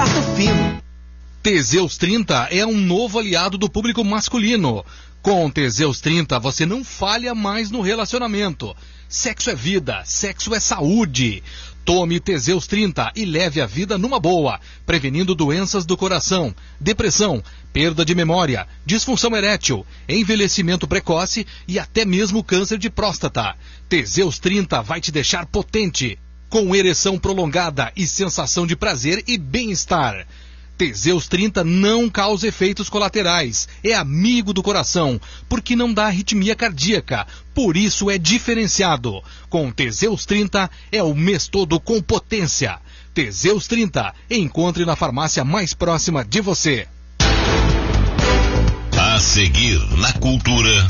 prato fino. Teseus 30 é um novo aliado do público masculino. Com Teseus 30 você não falha mais no relacionamento. Sexo é vida, sexo é saúde. Tome Teseus 30 e leve a vida numa boa, prevenindo doenças do coração, depressão, perda de memória, disfunção erétil, envelhecimento precoce e até mesmo câncer de próstata. Teseus 30 vai te deixar potente, com ereção prolongada e sensação de prazer e bem-estar. Teseus 30 não causa efeitos colaterais, é amigo do coração, porque não dá arritmia cardíaca, por isso é diferenciado. Com Teseus 30 é o mês todo com potência. Teseus 30, encontre na farmácia mais próxima de você. A seguir na Cultura,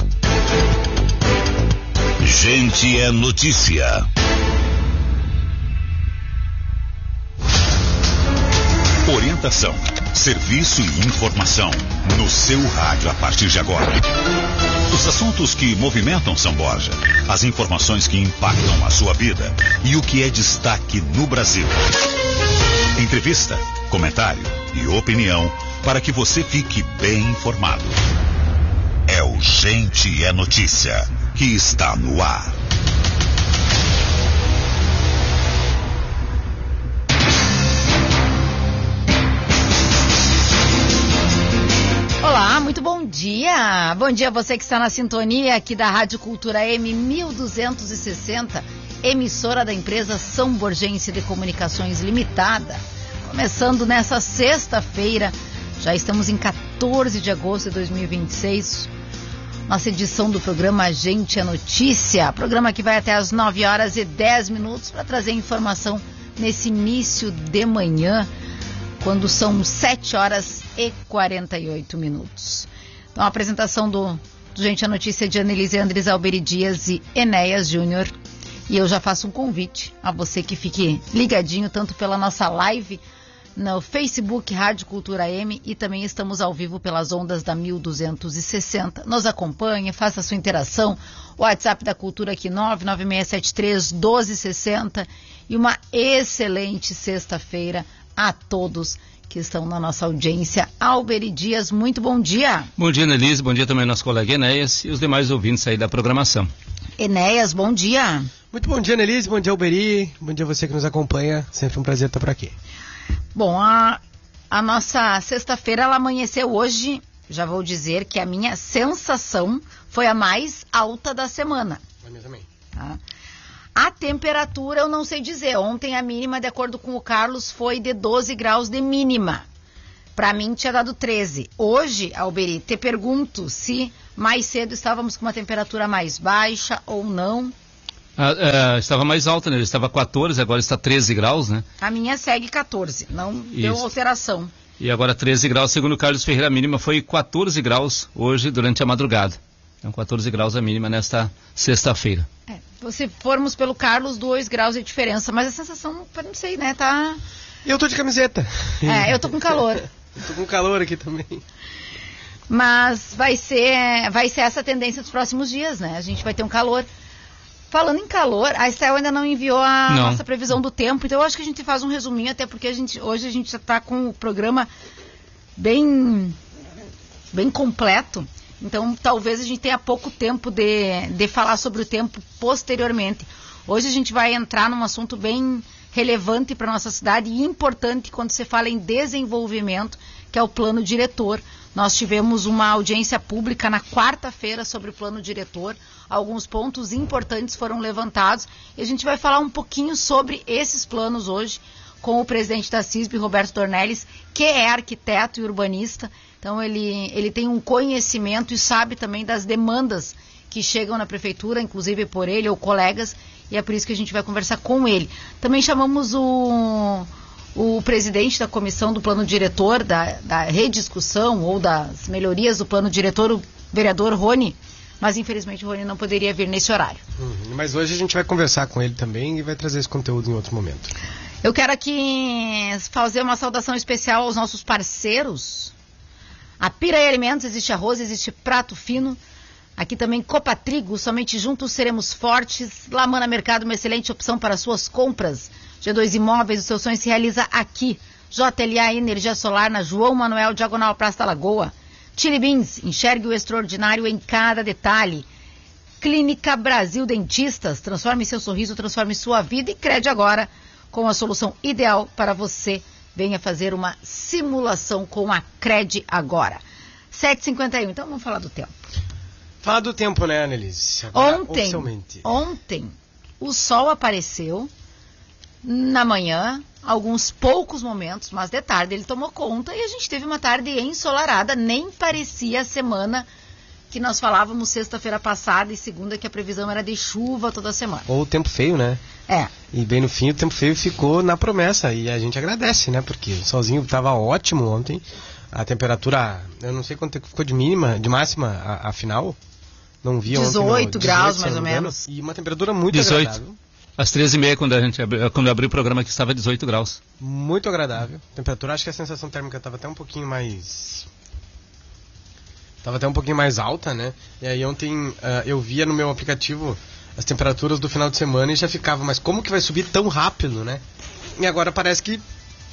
Gente é Notícia. Orientação, serviço e informação no seu rádio a partir de agora. Os assuntos que movimentam São Borja, as informações que impactam a sua vida e o que é destaque no Brasil. Entrevista, comentário e opinião para que você fique bem informado. É o Gente é Notícia que está no ar. Olá, muito bom dia. Bom dia a você que está na sintonia aqui da Rádio Cultura M 1260, emissora da empresa São Borgense de Comunicações Limitada. Começando nessa sexta-feira, já estamos em 14 de agosto de 2026. Nossa edição do programa Gente é Notícia, programa que vai até as 9 horas e 10 minutos para trazer informação nesse início de manhã, quando são 7 horas e 48 minutos. Então, a apresentação do Gente é Notícia de Annelise Andres Alberi Dias e Enéas Júnior. E eu já faço um convite a você que fique ligadinho tanto pela nossa live no Facebook Rádio Cultura M e também estamos ao vivo pelas ondas da 1260. Nos acompanhe, faça a sua interação. O WhatsApp da Cultura aqui 99673-1260 e uma excelente sexta-feira a todos que estão na nossa audiência. Alberi Dias, muito bom dia. Bom dia, Annelise, bom dia também ao nosso colega Enéas e os demais ouvintes aí da programação. Enéas, bom dia. Muito bom dia, Annelise, bom dia, Alberi, bom dia a você que nos acompanha, sempre um prazer estar por aqui. Bom, a nossa sexta-feira, ela amanheceu hoje, já vou dizer que a minha sensação foi a mais alta da semana. A minha também. Tá? A temperatura eu não sei dizer, ontem a mínima, de acordo com o Carlos, foi de 12 graus de mínima. Para mim tinha dado 13. Hoje, Alberi, te pergunto se mais cedo estávamos com uma temperatura mais baixa ou não. Estava mais alta, né? Estava 14, agora está 13 graus, né? A minha segue 14, não deu alteração. E agora 13 graus, segundo o Carlos Ferreira, a mínima foi 14 graus hoje durante a madrugada. Então 14 graus a mínima nesta sexta-feira. Se formos pelo Carlos, 2 graus de diferença, mas a sensação, não sei, né, tá... Eu tô de camiseta. Eu tô com calor. Eu tô com calor aqui também. Mas vai ser essa tendência dos próximos dias, né? A gente vai ter um calor. Falando em calor, a Estel ainda não enviou nossa previsão do tempo, então eu acho que a gente faz um resuminho, até porque hoje a gente já tá com o programa bem completo. Então, talvez a gente tenha pouco tempo de falar sobre o tempo posteriormente. Hoje a gente vai entrar num assunto bem relevante para a nossa cidade e importante quando se fala em desenvolvimento, que é o plano diretor. Nós tivemos uma audiência pública na quarta-feira sobre o plano diretor. Alguns pontos importantes foram levantados e a gente vai falar um pouquinho sobre esses planos hoje com o presidente da CISB, Roberto Dornelles, que é arquiteto e urbanista. Então ele tem um conhecimento e sabe também das demandas que chegam na prefeitura, inclusive por ele ou colegas, e é por isso que a gente vai conversar com ele. Também chamamos o presidente da comissão do plano diretor, da rediscussão ou das melhorias do plano diretor, o vereador Rony, mas infelizmente o Rony não poderia vir nesse horário. Mas hoje a gente vai conversar com ele também e vai trazer esse conteúdo em outro momento. Eu quero aqui fazer uma saudação especial aos nossos parceiros. A Piraí Alimentos, existe arroz, existe prato fino. Aqui também Copa Trigo, somente juntos seremos fortes. Lamana Mercado, uma excelente opção para suas compras. G2 Imóveis, o seu sonho se realiza aqui. JLA Energia Solar na João Manuel, diagonal Praça da Lagoa. Chili Beans, enxergue o extraordinário em cada detalhe. Clínica Brasil Dentistas, transforme seu sorriso, transforme sua vida. E Cred agora, com a solução ideal para você. Venha fazer uma simulação com a Cred agora. 7h51, então vamos falar do tempo. Falar do tempo, né, Annelise? Ontem, o sol apareceu na manhã, alguns poucos momentos, mas de tarde ele tomou conta e a gente teve uma tarde ensolarada. Nem parecia a semana que nós falávamos sexta-feira passada e segunda que a previsão era de chuva toda semana. Ou o tempo feio, né? É. E bem no fim o tempo feio ficou na promessa e a gente agradece, né? Porque o solzinho estava ótimo ontem. A temperatura, eu não sei quanto ficou de mínima, de máxima, afinal. Não via 18 graus, mais ou menos. E uma temperatura muito 18. agradável. Às 13h30, quando eu abri o programa, que estava 18 graus. Muito agradável. Temperatura, acho que a sensação térmica estava até um pouquinho mais... Estava até um pouquinho mais alta, né? E aí ontem eu via no meu aplicativo as temperaturas do final de semana e já ficava, mas como que vai subir tão rápido, né? E agora parece que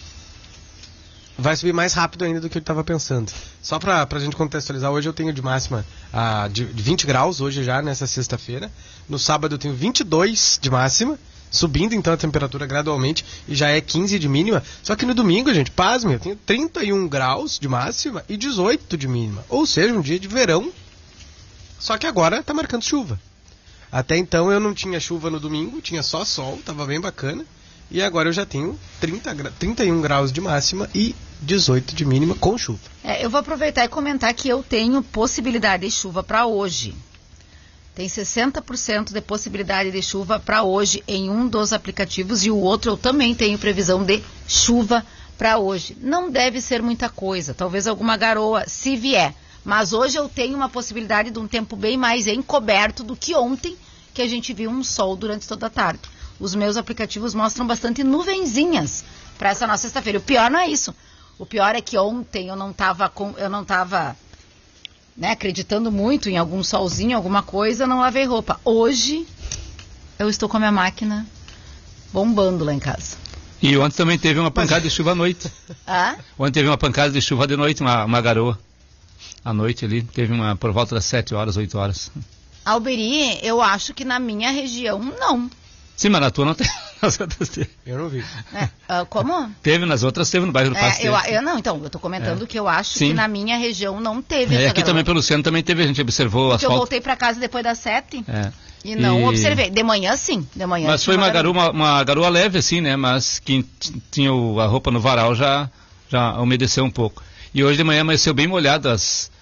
vai subir mais rápido ainda do que eu estava pensando. Só pra gente contextualizar, hoje eu tenho de máxima de 20 graus, hoje já, nessa sexta-feira. No sábado eu tenho 22 de máxima, subindo então a temperatura gradualmente, e já é 15 de mínima. Só que no domingo, gente, pasme, eu tenho 31 graus de máxima e 18 de mínima. Ou seja, um dia de verão, só que agora tá marcando chuva. Até então eu não tinha chuva no domingo, tinha só sol, tava bem bacana. E agora eu já tenho 31 graus de máxima e 18 de mínima com chuva. Eu vou aproveitar e comentar que eu tenho possibilidade de chuva para hoje. Tem 60% de possibilidade de chuva para hoje em um dos aplicativos e o outro eu também tenho previsão de chuva para hoje. Não deve ser muita coisa, talvez alguma garoa, se vier. Mas hoje eu tenho uma possibilidade de um tempo bem mais encoberto do que ontem, que a gente viu um sol durante toda a tarde. Os meus aplicativos mostram bastante nuvenzinhas para essa nossa sexta-feira. O pior não é isso. O pior é que ontem eu não estava acreditando muito em algum solzinho, alguma coisa, não lavei roupa. Hoje eu estou com a minha máquina bombando lá em casa. E ontem também teve uma pancada de chuva à noite. Ah? Ontem teve uma pancada de chuva de noite, uma garoa. À noite ali, teve uma por volta das 7 horas, 8 horas. Alberi, eu acho que na minha região, não. Sim, mas na tua não teve. Nas outras teve. Eu não vi. Como? Teve, nas outras teve, no bairro do Pasto. Eu estou comentando que eu acho que na minha região não teve essa aqui garoa. Também pelo centro também teve, a gente observou o asfalto. Eu voltei para casa depois das 7 e não observei. De manhã sim, de manhã. Mas foi uma garoa leve assim, né? Mas quem tinha a roupa no varal já umedeceu um pouco. E hoje de manhã amanheceu bem molhado.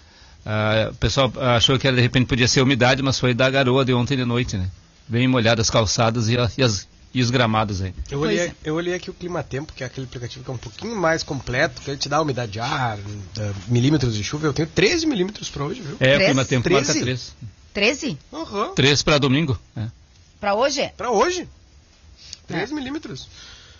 O pessoal achou que de repente podia ser umidade, mas foi da garoa de ontem de noite, né? Bem molhadas as calçadas e os gramados aí. Eu olhei aqui o Climatempo, que é aquele aplicativo que é um pouquinho mais completo, que ele te dá umidade de ar, milímetros de chuva. Eu tenho 13 milímetros para hoje, viu? O Climatempo marca 3. 13? Uhum. 3 para domingo. Para hoje? Para hoje. 13 milímetros.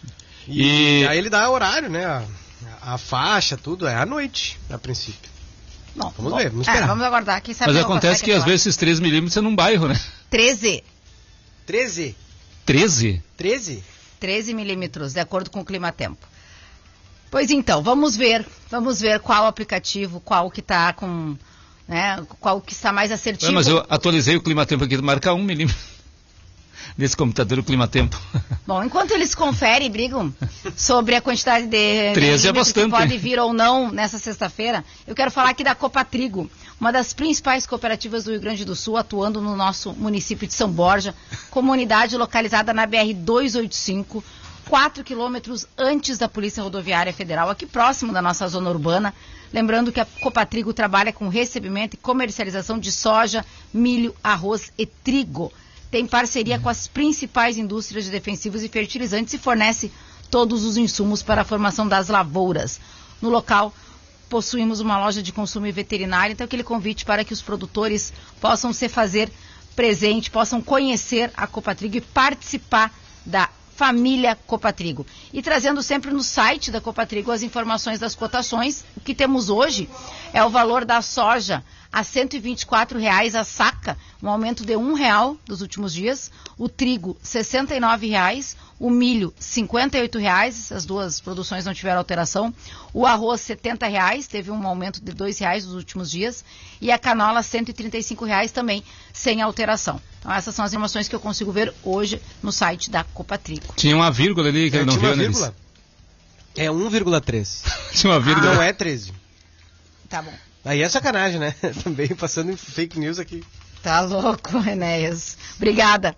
E aí ele dá horário, né? A faixa, tudo, é à noite, a princípio. Bom, vamos ver, vamos esperar. Vamos aguardar. Quem sabe mas acontece que às vezes esses 13 milímetros é num bairro, né? 13. 13? 13? 13? 13 milímetros, de acordo com o Climatempo. Pois então, vamos ver qual aplicativo, qual que está com, né, qual que está mais assertivo. Mas eu atualizei o Climatempo aqui, marca 1 milímetro. Nesse computador, o Climatempo. Bom, enquanto eles conferem e brigam sobre a quantidade de 13 é bastante, que pode vir ou não nessa sexta-feira, eu quero falar aqui da Copatrigo, uma das principais cooperativas do Rio Grande do Sul, atuando no nosso município de São Borja, comunidade localizada na BR-285, 4 quilômetros antes da Polícia Rodoviária Federal, aqui próximo da nossa zona urbana. Lembrando que a Copatrigo trabalha com recebimento e comercialização de soja, milho, arroz e trigo. Tem parceria com as principais indústrias de defensivos e fertilizantes e fornece todos os insumos para a formação das lavouras. No local, possuímos uma loja de consumo e veterinária, então aquele convite para que os produtores possam se fazer presente, possam conhecer a Copatrigo e participar da família Copatrigo. E trazendo sempre no site da Copatrigo as informações das cotações. O que temos hoje é o valor da soja a R$ 124,00 a saca, um aumento de R$ 1,00 dos últimos dias. O trigo, R$ 69,00, O milho, R$ 58,00, as duas produções não tiveram alteração. O arroz, R$ 70,00, teve um aumento de R$ 2,00 nos últimos dias. E a canola, R$ 135,00 também, sem alteração. Então essas são as informações que eu consigo ver hoje no site da Copatrico. Tinha uma vírgula ali que eu não vi, né? É 1,3. Tinha uma vírgula. Não é 13. Tá bom. Aí é sacanagem, né? Também passando em fake news aqui. Tá louco, Enéas. Obrigada.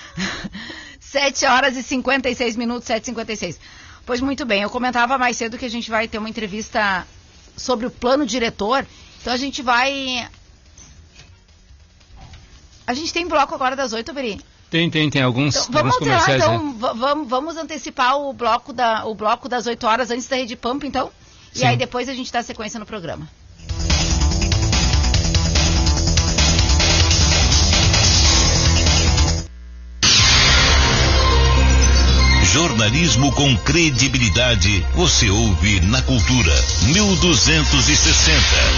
7h56, 7h56. Pois muito bem, eu comentava mais cedo que a gente vai ter uma entrevista sobre o plano diretor. Então a gente vai... A gente tem bloco agora das 8, Beri? Tem alguns, então, vamos alguns comerciais. Lá, então, vamos antecipar o bloco das 8 horas antes da Rede Pampa, então? Sim. E aí depois a gente dá sequência no programa. Jornalismo com credibilidade, você ouve na Cultura 1260.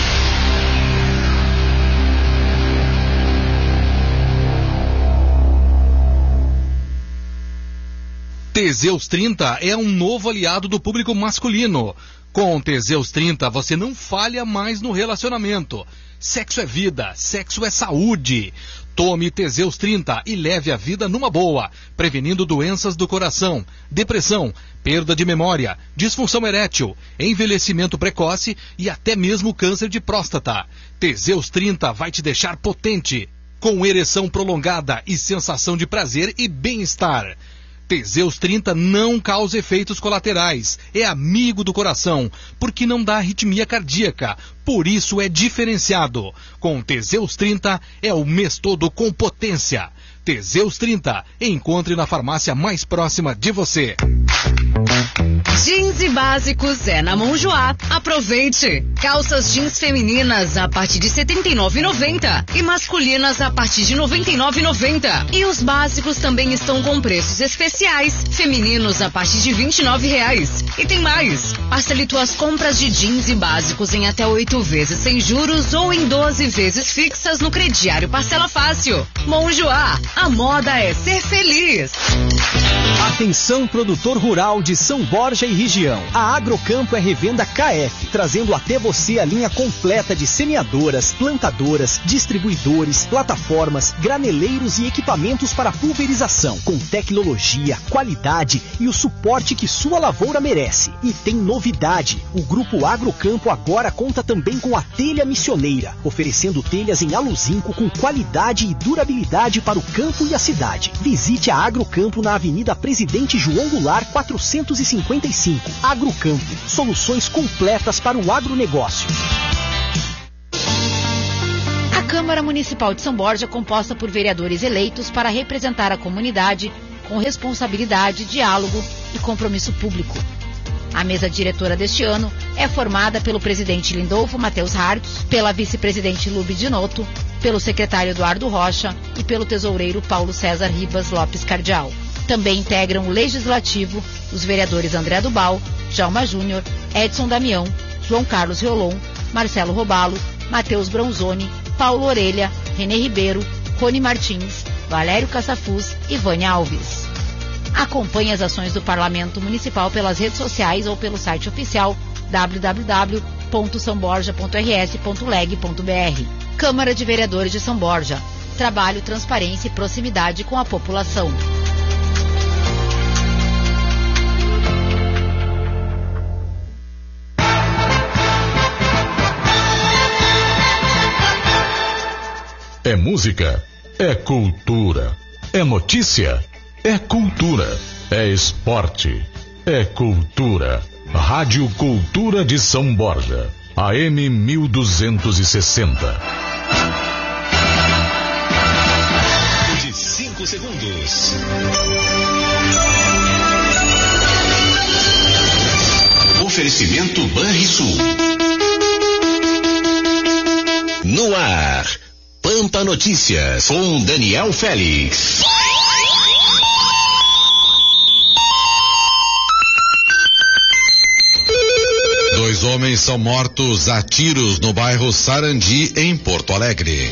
Teseus 30 é um novo aliado do público masculino. Com Teseus 30, você não falha mais no relacionamento. Sexo é vida, sexo é saúde. Tome Teseus 30 e leve a vida numa boa, prevenindo doenças do coração, depressão, perda de memória, disfunção erétil, envelhecimento precoce e até mesmo câncer de próstata. Teseus 30 vai te deixar potente, com ereção prolongada e sensação de prazer e bem-estar. Teseus 30 não causa efeitos colaterais, é amigo do coração, porque não dá arritmia cardíaca, por isso é diferenciado. Com Teseus 30 é o mês todo com potência. Teseus 30, encontre na farmácia mais próxima de você. Jeans e básicos é na Monjoá. Aproveite! Calças jeans femininas a partir de R$ 79,90 e masculinas a partir de R$ 99,90. E os básicos também estão com preços especiais. Femininos a partir de R$ 29,00. E tem mais! Parcele tuas compras de jeans e básicos em até 8 vezes sem juros ou em 12 vezes fixas no crediário Parcela Fácil. Monjoá, a moda é ser feliz. Atenção, produtor rural de São Borja e região. A Agrocampo é revenda KF, trazendo até você a linha completa de semeadoras, plantadoras, distribuidores, plataformas, graneleiros e equipamentos para pulverização, com tecnologia, qualidade e o suporte que sua lavoura merece. E tem novidade, o Grupo Agrocampo agora conta também com a telha missioneira, oferecendo telhas em aluzinco com qualidade e durabilidade para o campo e a cidade. Visite a Agrocampo na Avenida Presidente João Goulart 455. Agrocampo, soluções completas para o agronegócio. A Câmara Municipal de São Borja é composta por vereadores eleitos para representar a comunidade com responsabilidade, diálogo e compromisso público. A mesa diretora deste ano é formada pelo presidente Lindolfo Matheus Hartz, pela vice-presidente Lube Dinotto, pelo secretário Eduardo Rocha e pelo tesoureiro Paulo César Ribas Lopes Cardial. Também integram o Legislativo os vereadores André Dubal, Djalma Júnior, Edson Damião, João Carlos Riolon, Marcelo Robalo, Matheus Bronzoni, Paulo Orelha, Renê Ribeiro, Rony Martins, Valério Caçafuz e Vânia Alves. Acompanhe as ações do Parlamento Municipal pelas redes sociais ou pelo site oficial www.samborja.rs.leg.br. Câmara de Vereadores de São Borja. Trabalho, transparência e proximidade com a população. É música, é cultura, é notícia, é cultura, é esporte, é cultura. Rádio Cultura de São Borja, AM 1260. De 5 segundos. Oferecimento Banrisul. No ar, Pampa Notícias, com Daniel Félix. Dois homens são mortos a tiros no bairro Sarandi, em Porto Alegre.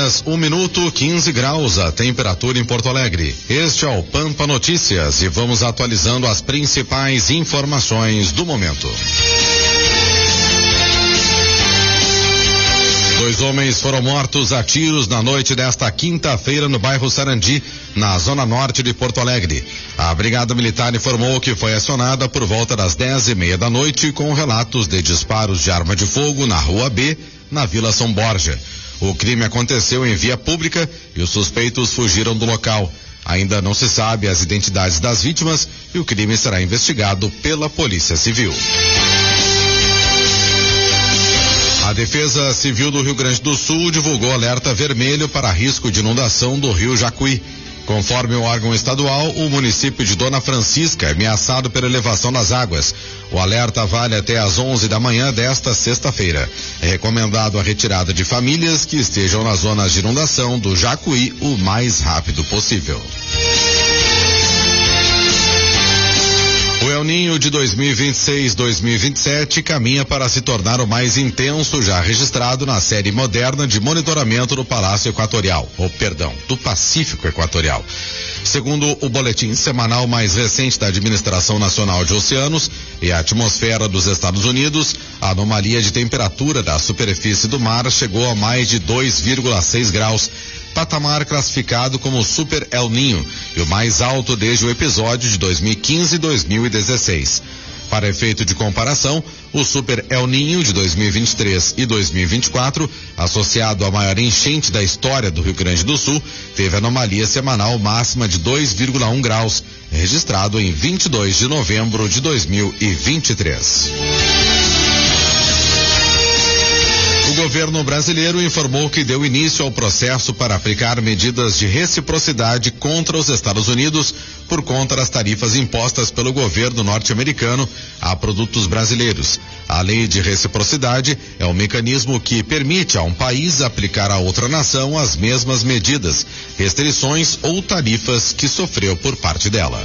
horas, 1 minuto, 15 graus a temperatura em Porto Alegre. Este é o Pampa Notícias e vamos atualizando as principais informações do momento. 2 homens foram mortos a tiros na noite desta quinta-feira no bairro Sarandi, na zona norte de Porto Alegre. A Brigada Militar informou que foi acionada por volta das 10:30 da noite com relatos de disparos de arma de fogo na Rua B, na Vila São Borja. O crime aconteceu em via pública e os suspeitos fugiram do local. Ainda não se sabe as identidades das vítimas e o crime será investigado pela Polícia Civil. A Defesa Civil do Rio Grande do Sul divulgou alerta vermelho para risco de inundação do rio Jacuí. Conforme o órgão estadual, o município de Dona Francisca é ameaçado pela elevação das águas. O alerta vale até às 11 da manhã desta sexta-feira. É recomendado a retirada de famílias que estejam nas zonas de inundação do Jacuí o mais rápido possível. O El Niño de 2026-2027 caminha para se tornar o mais intenso já registrado na série moderna de monitoramento do do Pacífico Equatorial. Segundo o boletim semanal mais recente da Administração Nacional de Oceanos e Atmosfera dos Estados Unidos, a anomalia de temperatura da superfície do mar chegou a mais de 2,6 graus, patamar classificado como Super El Niño e o mais alto desde o episódio de 2015 e 2016. Para efeito de comparação, o Super El Niño de 2023 e 2024, associado à maior enchente da história do Rio Grande do Sul, teve anomalia semanal máxima de 2,1 graus, registrado em 22 de novembro de 2023. O governo brasileiro informou que deu início ao processo para aplicar medidas de reciprocidade contra os Estados Unidos por conta das tarifas impostas pelo governo norte-americano a produtos brasileiros. A lei de reciprocidade é um mecanismo que permite a um país aplicar a outra nação as mesmas medidas, restrições ou tarifas que sofreu por parte dela.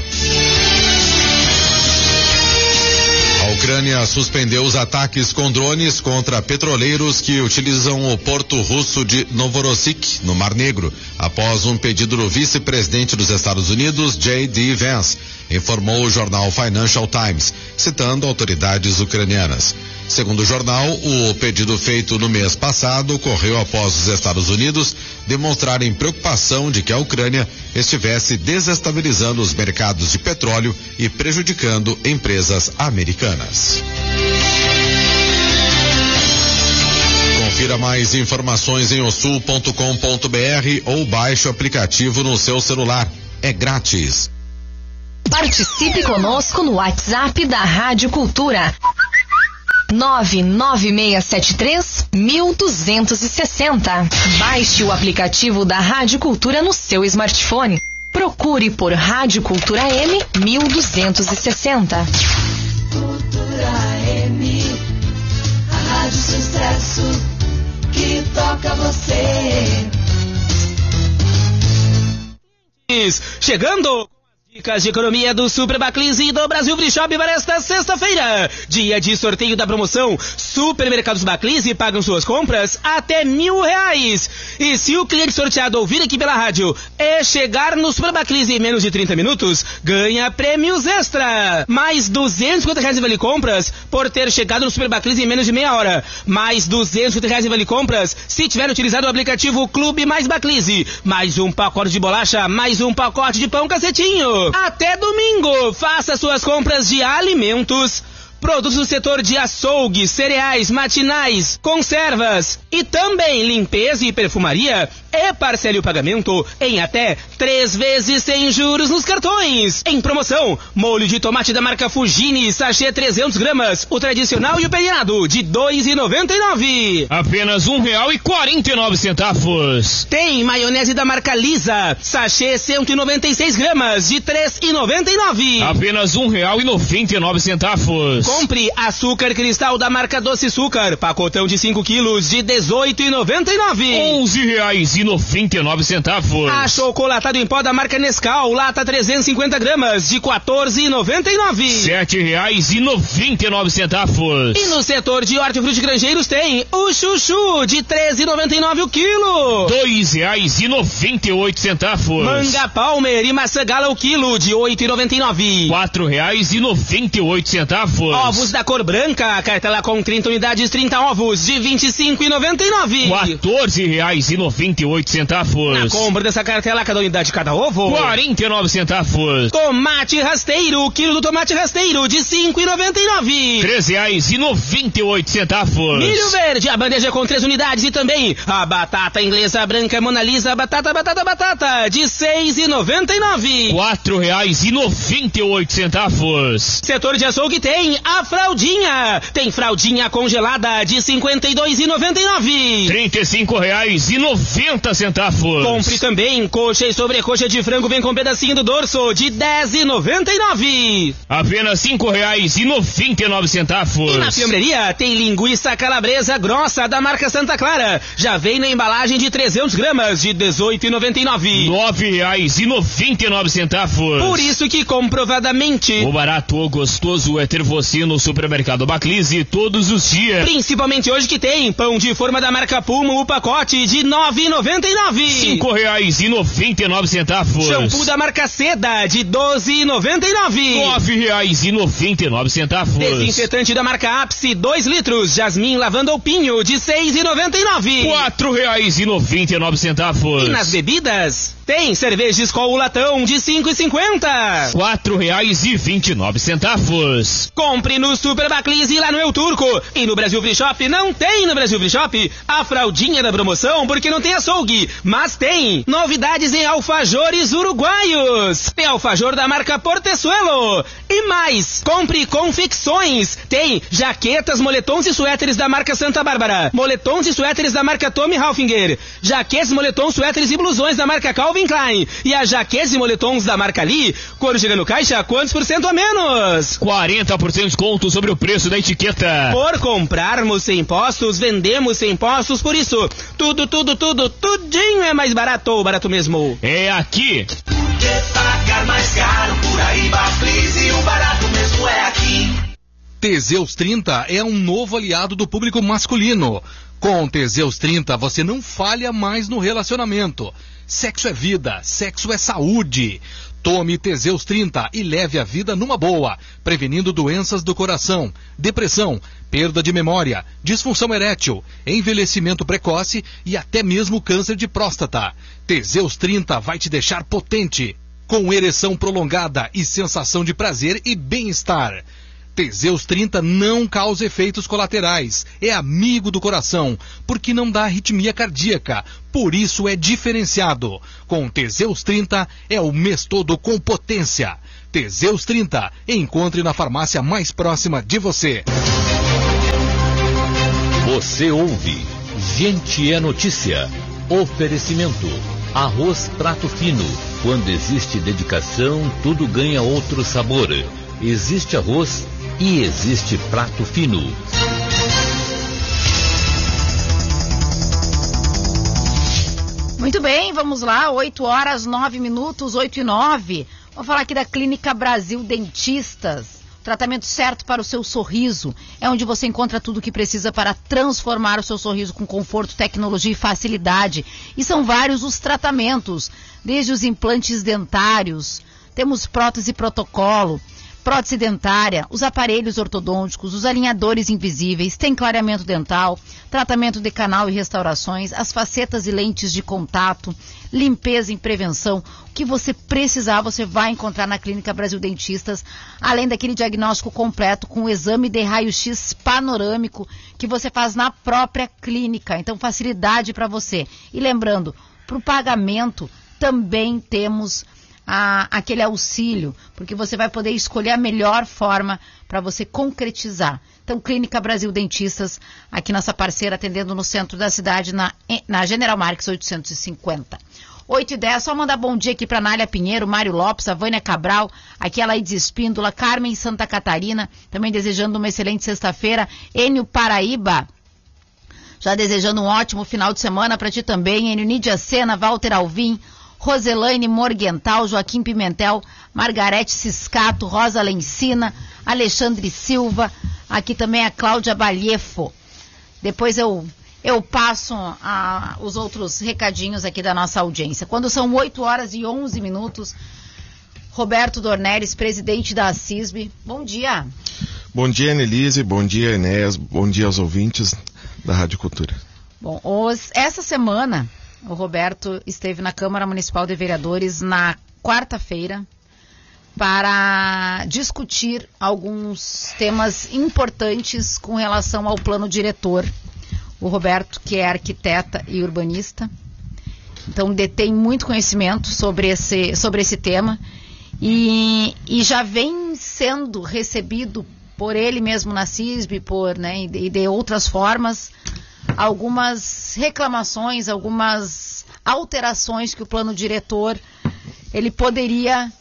A Ucrânia suspendeu os ataques com drones contra petroleiros que utilizam o porto russo de Novorossiysk, no Mar Negro, após um pedido do vice-presidente dos Estados Unidos, J.D. Vance, informou o jornal Financial Times, citando autoridades ucranianas. Segundo o jornal, o pedido feito no mês passado ocorreu após os Estados Unidos demonstrarem preocupação de que a Ucrânia estivesse desestabilizando os mercados de petróleo e prejudicando empresas americanas. Confira mais informações em osul.com.br ou baixe o aplicativo no seu celular. É grátis. Participe conosco no WhatsApp da Rádio Cultura. 99673-1260. Baixe o aplicativo da Rádio Cultura no seu smartphone. Procure por Rádio Cultura M 1260. Cultura M, a rádio sucesso que toca você. Chegando! Dicas de economia do Super Baclis e do Brasil Free Shop para esta sexta-feira. Dia de sorteio da promoção Supermercados Baclis e pagam suas compras até R$1.000. E se o cliente sorteado ouvir aqui pela rádio e chegar no Super Baclis em menos de 30 minutos, ganha prêmios extra. Mais R$250 em vale compras por ter chegado no Super Baclis em menos de meia hora. Mais R$250 em vale compras se tiver utilizado o aplicativo Clube Mais Baclis. Mais um pacote de bolacha, mais um pacote de pão cacetinho. Até domingo, faça suas compras de alimentos, produtos do setor de açougue, cereais, matinais, conservas e também limpeza e perfumaria e parcele o pagamento em até 3 vezes sem juros nos cartões. Em promoção, molho de tomate da marca Fugini, sachê 300 gramas, o tradicional e o peneado de R$2,99. Apenas R$1,49. Tem maionese da marca Lisa, sachê 196 gramas de R$3,99. Apenas R$1,99. Compre açúcar cristal da marca Doce Açúcar, pacotão de 5 quilos de R$18,99. R$11,99. Achocolatado em pó da marca Nescau, lata 350 gramas de R$14,99. R$7,99. E no setor de hortifruti grangeiros tem o chuchu de R$13,99 o quilo. R$2,98. Manga Palmer e maçã gala o quilo de R$8,99. R$4,98. Ovos da cor branca, cartela com 30 unidades, 30 ovos de R$25,99. R$14,98. Na compra dessa cartela, cada unidade, cada ovo, 49 centavos. Tomate rasteiro, quilo do tomate rasteiro de R$5,99. R$13,98. Milho verde, a bandeja com 3 unidades e também a batata inglesa branca Mona Lisa, batata de R$6,99. R$4,98. Setor de açougue tem a fraldinha. Tem fraldinha congelada de R$52,99. R$35,90. Compre também coxa e sobrecoxa de frango, vem com pedacinho do dorso de R$10,99. Apenas R$5,99. E na fiambreria tem linguiça calabresa grossa da marca Santa Clara. Já vem na embalagem de 300 gramas de R$18,99. R$9,99. Por isso que comprovadamente o barato ou gostoso é ter você no supermercado Baclise todos os dias. Principalmente hoje que tem pão de forma da marca Puma, o pacote de R$9,99. R$5,99. Shampoo da marca Seda de R$12,99. R$9,99. Desinfetante da marca Ápice 2 litros, Jasmim lavanda ou pinho de R$6,99. R$4,99. E nas bebidas tem cerveja Skol latão de R$5,50. R$4,29. Compre no Super Baclise e lá no El Turco. E no Brasil Free Shop não tem no Brasil Free Shop a fraldinha da promoção porque não tem açougue, mas tem novidades em alfajores uruguaios. Tem alfajor da marca Portezuelo. E mais, compre confecções. Tem jaquetas, moletons e suéteres da marca Santa Bárbara, moletons e suéteres da marca Tommy Hilfiger, jaquetes, moletons, suéteres e blusões da marca Calvin Klein. E as jaquetes e moletons da marca Lee, quando chega no caixa, quantos por cento a menos? 40% de desconto sobre o preço da etiqueta. Por comprarmos sem impostos, vendemos sem impostos, por isso, tudinho é mais barato, barato mesmo. É aqui. Por que pagar mais caro por aí, Baclise, o barato mesmo é aqui. Teseus 30 é um novo aliado do público masculino. Com Teseus 30 você não falha mais no relacionamento. Sexo é vida, sexo é saúde. Tome Teseus 30 e leve a vida numa boa, prevenindo doenças do coração, depressão, perda de memória, disfunção erétil, envelhecimento precoce e até mesmo câncer de próstata. Teseus 30 vai te deixar potente, com ereção prolongada e sensação de prazer e bem-estar. Teseus 30 não causa efeitos colaterais, é amigo do coração, porque não dá arritmia cardíaca, por isso é diferenciado. Com Teseus 30 é o mês todo com potência. Teseus 30, encontre na farmácia mais próxima de você. Você ouve Gente é Notícia. Oferecimento Arroz Prato Fino. Quando existe dedicação, tudo ganha outro sabor. Existe arroz e existe prato fino. Muito bem, vamos lá, 8h09, 8h09. Vamos falar aqui da Clínica Brasil Dentistas. Tratamento certo para o seu sorriso. É onde você encontra tudo o que precisa para transformar o seu sorriso com conforto, tecnologia e facilidade. E são vários os tratamentos, desde os implantes dentários, temos prótese protocolo, prótese dentária, os aparelhos ortodônticos, os alinhadores invisíveis, tem clareamento dental, tratamento de canal e restaurações, as facetas e lentes de contato, limpeza e prevenção. O que você precisar, você vai encontrar na Clínica Brasil Dentistas, além daquele diagnóstico completo com o exame de raio-x panorâmico que você faz na própria clínica. Então, facilidade para você. E lembrando, para o pagamento também temos aquele auxílio, porque você vai poder escolher a melhor forma para você concretizar. Então, Clínica Brasil Dentistas, aqui nossa parceira, atendendo no centro da cidade, na General Marques 850. 8h10, só mandar bom dia aqui para Nália Pinheiro, Mário Lopes, a Vânia Cabral, aqui a Laídes Espíndola, Carmen Santa Catarina, também desejando uma excelente sexta-feira. Enio Paraíba, já desejando um ótimo final de semana para ti também. Enio Nídia Sena, Walter Alvim, Roselaine Morgental, Joaquim Pimentel, Margarete Ciscato, Rosa Lencina, Alexandre Silva, aqui também a Cláudia Balhefo. Depois eu passo os outros recadinhos aqui da nossa audiência. Quando são 8h11, Roberto Dornelles, presidente da CISB. Bom dia. Bom dia, Annelise. Bom dia, Enéas. Bom dia aos ouvintes da Rádio Cultura. Bom, essa semana o Roberto esteve na Câmara Municipal de Vereadores na quarta-feira para discutir alguns temas importantes com relação ao plano diretor. O Roberto, que é arquiteta e urbanista, então detém muito conhecimento sobre esse tema e já vem sendo recebido por ele mesmo na CISB, e de outras formas, algumas reclamações, algumas alterações que o plano diretor ele poderia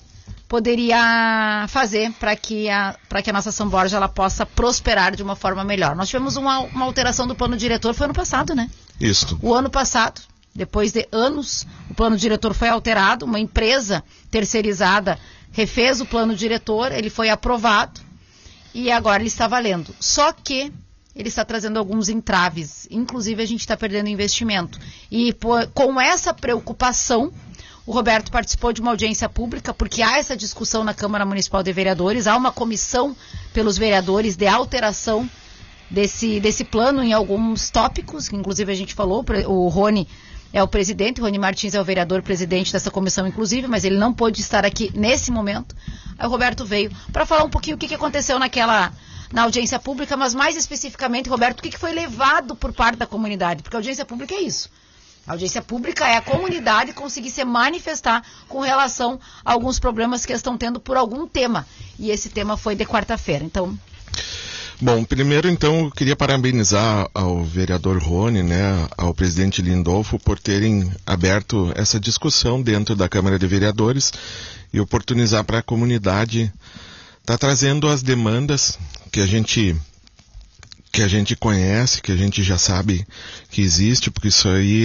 fazer para que a nossa São Borja ela possa prosperar de uma forma melhor. Nós tivemos uma alteração do plano diretor, foi ano passado, né? Isso. O ano passado, depois de anos, o plano diretor foi alterado, uma empresa terceirizada refez o plano diretor, ele foi aprovado e agora ele está valendo. Só que ele está trazendo alguns entraves, inclusive a gente está perdendo investimento. E com essa preocupação, o Roberto participou de uma audiência pública, porque há essa discussão na Câmara Municipal de Vereadores, há uma comissão pelos vereadores de alteração desse plano em alguns tópicos, que inclusive a gente falou, o Rony é o presidente, o Rony Martins é o vereador-presidente dessa comissão, inclusive, mas ele não pôde estar aqui nesse momento. Aí o Roberto veio para falar um pouquinho o que aconteceu na audiência pública, mas mais especificamente, Roberto, o que foi levado por parte da comunidade, porque a audiência pública é isso. A audiência pública é a comunidade conseguir se manifestar com relação a alguns problemas que estão tendo por algum tema. E esse tema foi de quarta-feira. Então. Bom, primeiro então eu queria parabenizar ao vereador Rony, ao presidente Lindolfo, por terem aberto essa discussão dentro da Câmara de Vereadores e oportunizar para a comunidade estar trazendo as demandas que a gente conhece, que a gente já sabe que existe, porque isso aí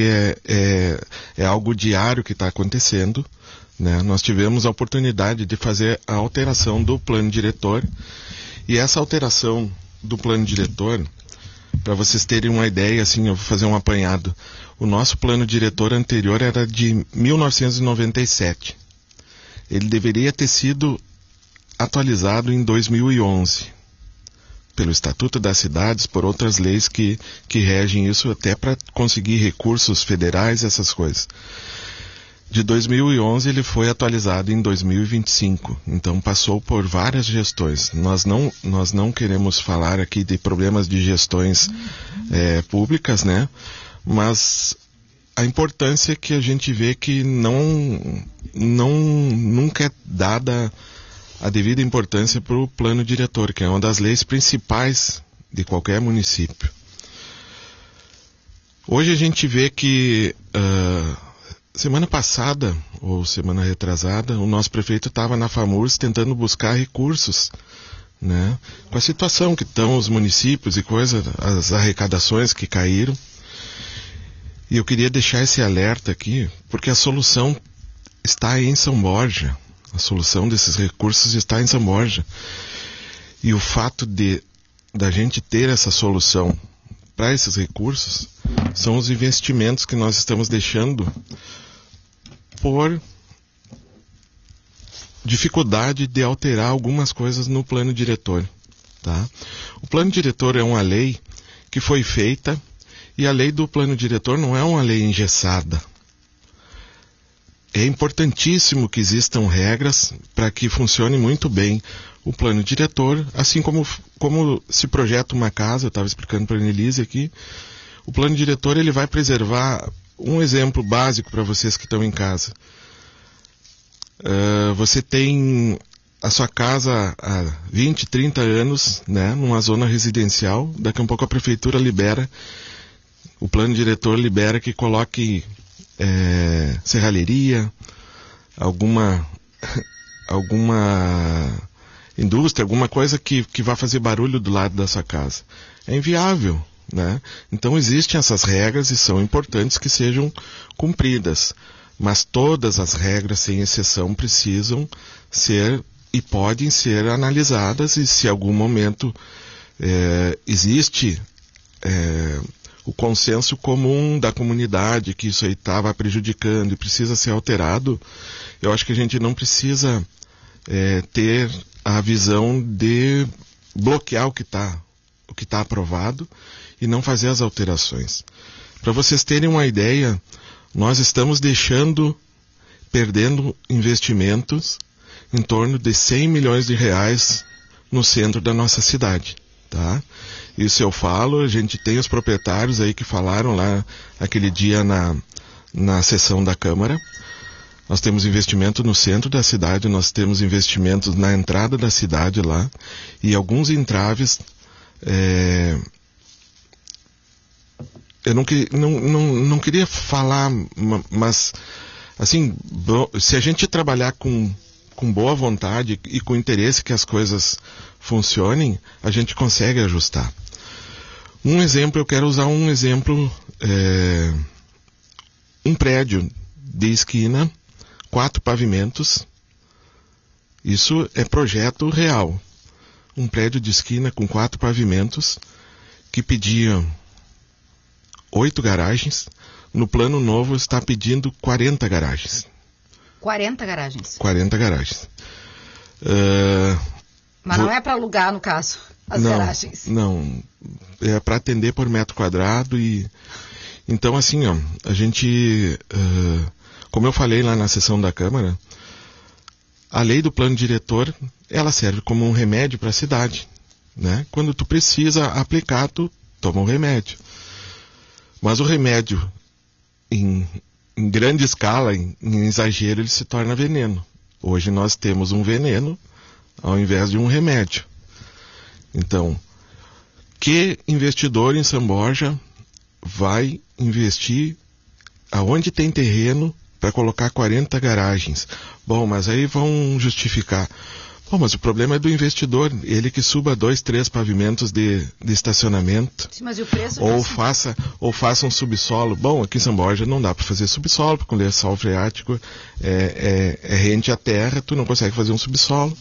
é algo diário que está acontecendo, né? Nós tivemos a oportunidade de fazer a alteração do plano diretor, e essa alteração do plano diretor, para vocês terem uma ideia, assim, eu vou fazer um apanhado. O nosso plano diretor anterior era de 1997. Ele deveria ter sido atualizado em 2011. Pelo Estatuto das Cidades, por outras leis que regem isso, até para conseguir recursos federais, essas coisas. De 2011 ele foi atualizado em 2025, então passou por várias gestões. Nós não queremos falar aqui de problemas de gestões públicas, né? Mas a importância que a gente vê que nunca é dada a devida importância para o plano diretor, que é uma das leis principais de qualquer município. Hoje a gente vê que semana passada, ou semana retrasada, o nosso prefeito estava na FAMURS tentando buscar recursos, né? Com a situação que estão os municípios e as arrecadações que caíram. E eu queria deixar esse alerta aqui, porque a solução está em São Borja. A solução desses recursos está em São Borja. E o fato da gente ter essa solução para esses recursos são os investimentos que nós estamos deixando por dificuldade de alterar algumas coisas no plano diretor, tá? O plano diretor é uma lei que foi feita, e a lei do plano diretor não é uma lei engessada. É importantíssimo que existam regras para que funcione muito bem o plano diretor, assim como se projeta uma casa. Eu estava explicando para a Annelise aqui, o plano diretor ele vai preservar um exemplo básico para vocês que estão em casa. Você tem a sua casa há 20, 30 anos, né, numa zona residencial, daqui a um pouco a prefeitura libera, o plano diretor libera que coloque serralheria, alguma indústria, alguma coisa que vai fazer barulho do lado da sua casa. É inviável, né? Então existem essas regras e são importantes que sejam cumpridas. Mas todas as regras, sem exceção, precisam ser e podem ser analisadas, e se em algum momento existe o consenso comum da comunidade que isso aí estava prejudicando e precisa ser alterado, eu acho que a gente não precisa ter a visão de bloquear o que está aprovado e não fazer as alterações. Para vocês terem uma ideia, nós estamos perdendo investimentos em torno de 100 milhões de reais no centro da nossa cidade, tá? Isso eu falo, a gente tem os proprietários aí que falaram lá aquele dia na sessão da Câmara. Nós temos investimento no centro da cidade, nós temos investimentos na entrada da cidade lá, e alguns entraves. Eu não queria falar, mas assim, se a gente trabalhar com boa vontade e com interesse que as coisas funcionem, a gente consegue ajustar. Eu quero usar um exemplo, um prédio de esquina, 4 pavimentos, isso é projeto real. Um prédio de esquina com 4 pavimentos, que pedia 8 garagens, no plano novo está pedindo 40 garagens. 40 garagens? 40 garagens. Mas não é para alugar, no caso, as garagens? Não, é para atender por metro quadrado e... Então, assim, a gente, como eu falei lá na sessão da Câmara, a lei do plano diretor, ela serve como um remédio para a cidade, né? Quando tu precisa aplicar, tu toma um remédio. Mas o remédio, em grande escala, em exagero, ele se torna veneno. Hoje nós temos um veneno ao invés de um remédio. Então, que investidor em São Borja vai investir aonde tem terreno para colocar 40 garagens? Bom, mas aí vão justificar. Bom, mas o problema é do investidor, ele que suba 2, 3 pavimentos de estacionamento. Sim, mas e o preço ou faça um subsolo. Bom, aqui em São Borja não dá para fazer subsolo, porque o lençol freático é rente à terra, tu não consegue fazer um subsolo.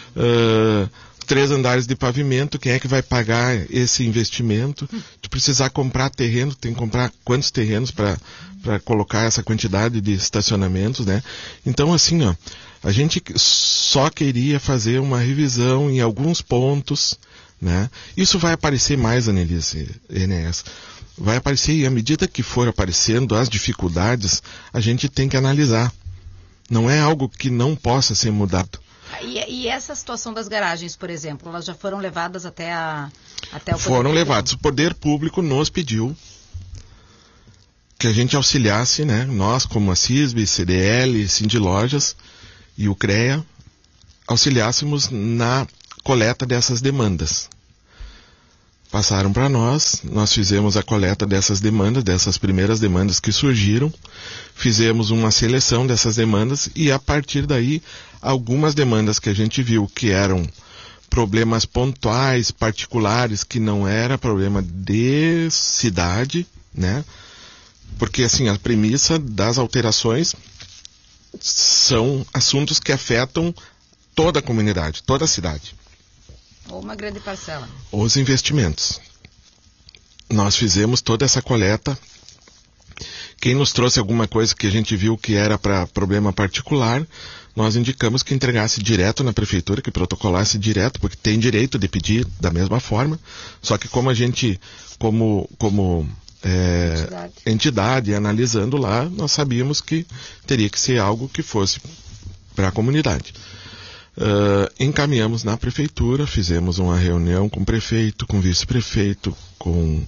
3 andares de pavimento, quem é que vai pagar esse investimento? Tu precisar comprar terreno, tem que comprar quantos terrenos para colocar essa quantidade de estacionamentos, né? Então, assim, a gente só queria fazer uma revisão em alguns pontos, né? Isso vai aparecer mais, Annelise, Enéas. Vai aparecer, e à medida que for aparecendo as dificuldades, a gente tem que analisar. Não é algo que não possa ser mudado. E essa situação das garagens, por exemplo, elas já foram levadas até o Foram levadas. O poder público nos pediu que a gente auxiliasse, né? Nós, como a CISB, CDL, Sindilojas e o CREA, auxiliássemos na coleta dessas demandas. Passaram para nós fizemos a coleta dessas demandas, dessas primeiras demandas que surgiram, fizemos uma seleção dessas demandas e a partir daí, algumas demandas que a gente viu que eram problemas pontuais, particulares, que não era problema de cidade, né? Porque assim, a premissa das alterações são assuntos que afetam toda a comunidade, toda a cidade. Ou uma grande parcela. Os investimentos. Nós fizemos toda essa coleta. Quem nos trouxe alguma coisa que a gente viu que era para problema particular, nós indicamos que entregasse direto na prefeitura, que protocolasse direto, porque tem direito de pedir da mesma forma. Só que como a gente, como entidade, analisando lá, nós sabíamos que teria que ser algo que fosse para a comunidade. Encaminhamos na prefeitura, fizemos uma reunião com o prefeito, com o vice-prefeito, com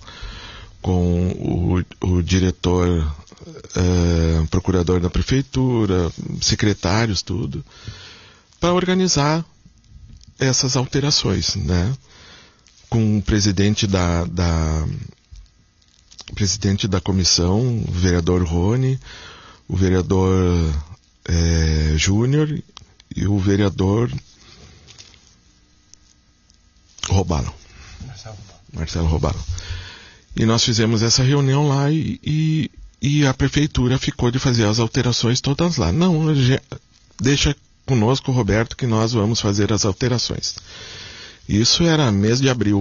o diretor, procurador da prefeitura, secretários, tudo, para organizar essas alterações, né? Com o presidente presidente da comissão, o vereador Rony, o vereador Júnior e o vereador Marcelo Robalo. E nós fizemos essa reunião lá e a prefeitura ficou de fazer as alterações todas lá. Não, deixa conosco, Roberto, que nós vamos fazer as alterações. Isso era mês de abril.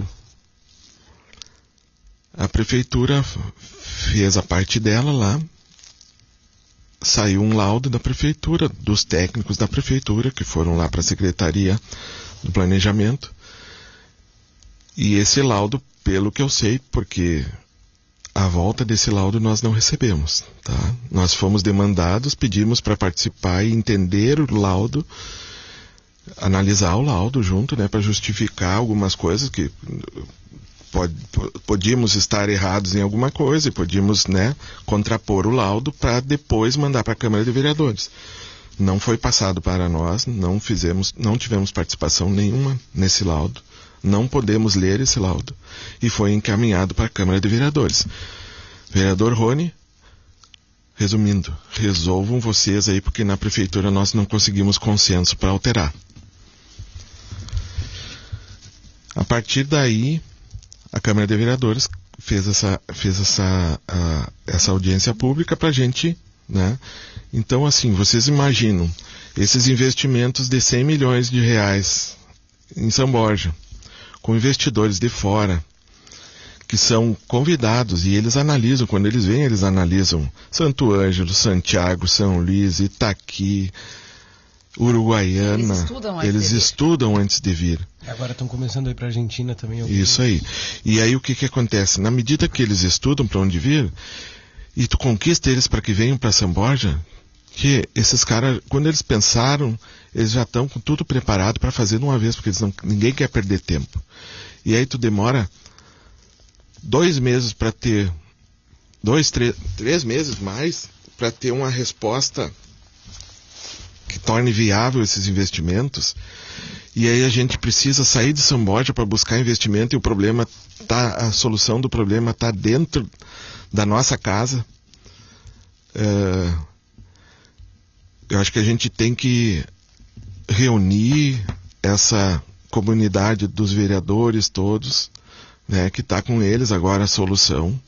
A prefeitura fez a parte dela lá, saiu um laudo da prefeitura, dos técnicos da prefeitura, que foram lá para a Secretaria do Planejamento, e esse laudo, pelo que eu sei, porque a volta desse laudo nós não recebemos, tá? Nós fomos demandados, pedimos para participar e entender o laudo, analisar o laudo junto, né, para justificar algumas coisas que podíamos estar errados em alguma coisa e podíamos, né, contrapor o laudo para depois mandar para a Câmara de Vereadores. Não foi passado para nós, não tivemos participação nenhuma nesse laudo, não podemos ler esse laudo e foi encaminhado para a Câmara de Vereadores. Vereador Rony, resumindo, resolvam vocês aí, porque na Prefeitura nós não conseguimos consenso para alterar. A partir daí, a Câmara de Vereadores fez essa audiência pública para a gente, né? Então, assim, vocês imaginam esses investimentos de 100 milhões de reais em São Borja, com investidores de fora, que são convidados e eles analisam, quando eles vêm, eles analisam Santo Ângelo, Santiago, São Luís, Itaqui, Uruguaiana. Eles estudam antes de vir. Agora estão começando a ir para a Argentina também. Isso aí. E aí o que acontece? Na medida que eles estudam para onde vir, e tu conquista eles para que venham para São Borja, que esses caras, quando eles pensaram, eles já estão com tudo preparado para fazer de uma vez, porque ninguém quer perder tempo. E aí tu demora 2 meses para ter, 3 meses mais, para ter uma resposta que torne viável esses investimentos. E aí a gente precisa sair de São Borja para buscar investimento e a solução do problema está dentro da nossa casa. Eu acho que a gente tem que reunir essa comunidade dos vereadores todos, né, que está com eles agora a solução,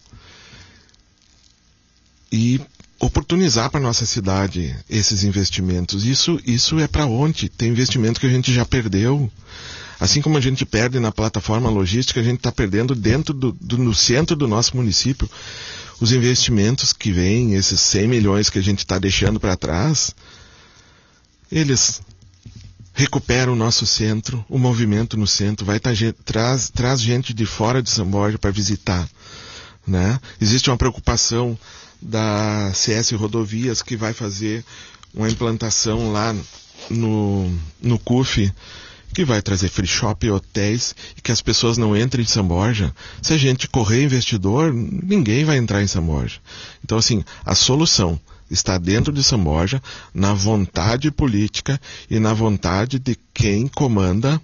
e oportunizar para nossa cidade esses investimentos. Isso é para onde? Tem investimento que a gente já perdeu. Assim como a gente perde na plataforma logística, a gente está perdendo no centro do nosso município. Os investimentos que vêm, esses 100 milhões que a gente está deixando para trás, eles recuperam o nosso centro, o movimento no centro, traz gente de fora de São Borja para visitar, né? Existe uma preocupação da CS Rodovias, que vai fazer uma implantação lá no CUF, que vai trazer free shop e hotéis, e que as pessoas não entrem em São Borja. Se a gente correr investidor, ninguém vai entrar em São Borja. Então, assim, a solução está dentro de São Borja, na vontade política e na vontade de quem comanda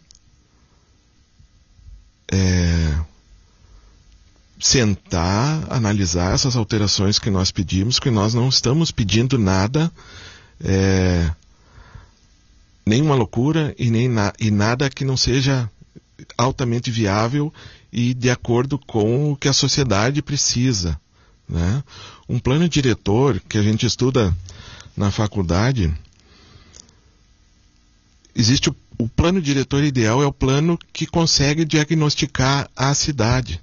sentar, analisar essas alterações que nós pedimos, que nós não estamos pedindo nada, nenhuma loucura e nada que não seja altamente viável e de acordo com o que a sociedade precisa, né? Um plano diretor que a gente estuda na faculdade, existe o plano diretor ideal, é o plano que consegue diagnosticar a cidade.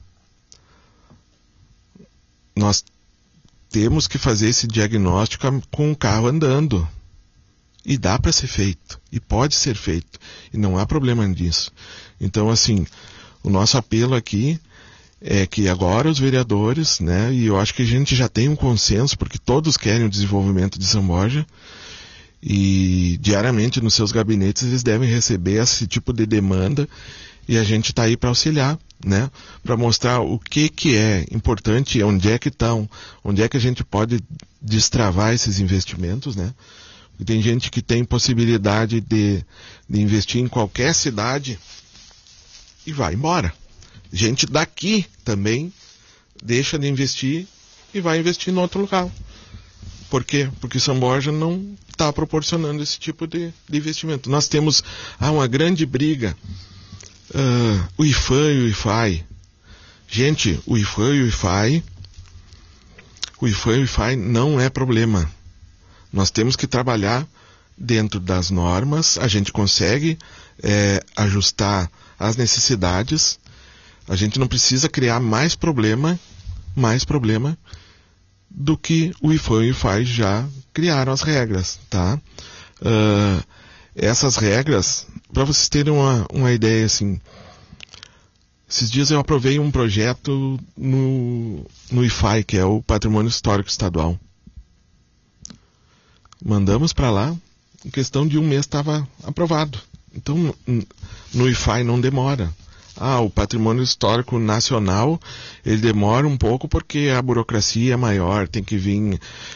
Nós temos que fazer esse diagnóstico com o carro andando. E dá para ser feito. E pode ser feito. E não há problema nisso. Então, assim, o nosso apelo aqui é que agora os vereadores, né, e eu acho que a gente já tem um consenso, porque todos querem o desenvolvimento de São Borja, e diariamente nos seus gabinetes eles devem receber esse tipo de demanda, e a gente está aí para auxiliar, né, para mostrar o que é importante, onde é que estão, onde é que a gente pode destravar esses investimentos, né. E tem gente que tem possibilidade de investir em qualquer cidade e vai embora. Gente daqui também deixa de investir e vai investir em outro local. Por quê? Porque São Borja não está proporcionando esse tipo de investimento. Nós temos uma grande briga, o IFAM e o IFAI. Gente, o IFAM e o IFAI não é problema. Nós temos que trabalhar dentro das normas, a gente consegue ajustar as necessidades, a gente não precisa criar mais problema do que o IFAM e o IFAI já criaram as regras, tá? Essas regras, para vocês terem uma ideia, assim, esses dias eu aprovei um projeto no IFAI, que é o Patrimônio Histórico Estadual. Mandamos para lá, em questão de um mês estava aprovado. Então, no IFAI não demora. O Patrimônio Histórico Nacional, ele demora um pouco porque a burocracia é maior, tem que vir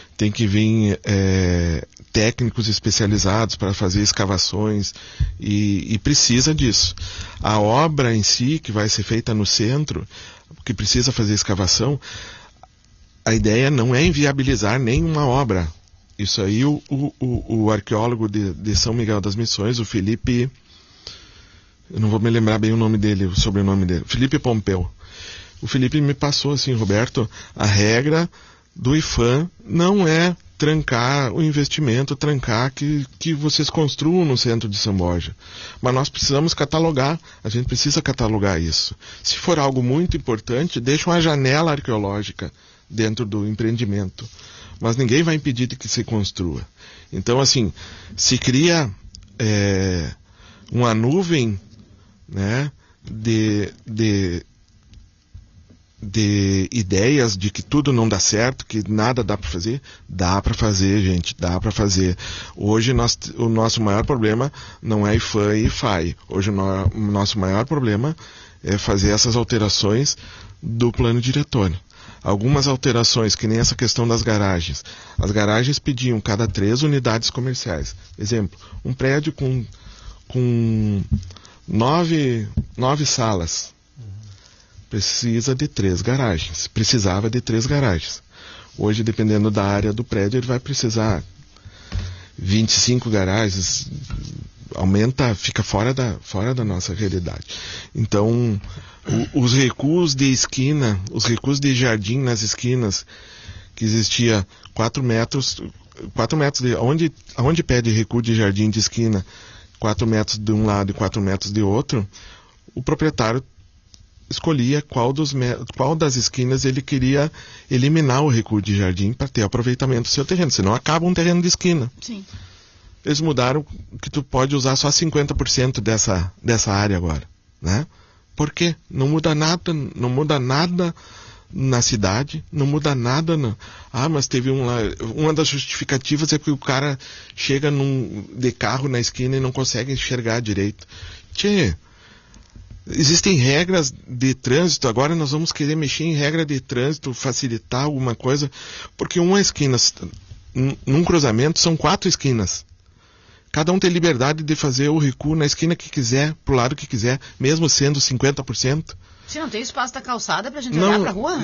técnicos especializados para fazer escavações e precisa disso. A obra em si, que vai ser feita no centro, que precisa fazer escavação, a ideia não é inviabilizar nenhuma obra. Isso aí o arqueólogo de São Miguel das Missões, o Felipe, eu não vou me lembrar bem o sobrenome dele, Felipe Pompeu. O Felipe me passou assim, Roberto, a regra do IFAM não é trancar o investimento, trancar que vocês construam no centro de São Borja. Mas nós precisamos catalogar, a gente precisa catalogar isso. Se for algo muito importante, deixa uma janela arqueológica dentro do empreendimento. Mas ninguém vai impedir de que se construa. Então, assim, se cria uma nuvem, né, de ideias de que tudo não dá certo, que nada dá para fazer. Dá para fazer, gente, dá para fazer. Hoje o nosso maior problema não é IFAM e IFAI. Hoje o nosso maior problema é fazer essas alterações do plano diretor. Algumas alterações, que nem essa questão das garagens. As garagens pediam cada 3 unidades comerciais. Exemplo, um prédio com 9 salas. Precisava de 3 garagens. Hoje, dependendo da área do prédio, ele vai precisar 25 garagens. Aumenta, fica fora da nossa realidade. Então, os recuos de esquina, os recuos de jardim nas esquinas, que existia 4 metros onde pede recuo de jardim de esquina, 4 metros de um lado e 4 metros de outro, o proprietário escolhia qual das esquinas ele queria eliminar o recuo de jardim para ter aproveitamento do seu terreno, senão acaba um terreno de esquina. Sim. Eles mudaram que tu pode usar só 50% dessa área agora, né? Por quê? Não muda nada na cidade, não muda nada mas teve uma das justificativas é que o cara chega de carro na esquina e não consegue enxergar direito. Existem regras de trânsito, agora nós vamos querer mexer em regra de trânsito, facilitar alguma coisa, porque uma esquina, num cruzamento, são 4 esquinas. Cada um tem liberdade de fazer o recuo na esquina que quiser, pro lado que quiser, mesmo sendo 50%. Se não tem espaço da calçada pra gente olhar pra rua?